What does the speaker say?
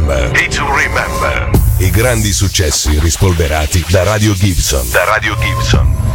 Remember. Day to Remember. I grandi successi rispolverati da Radio Gibson.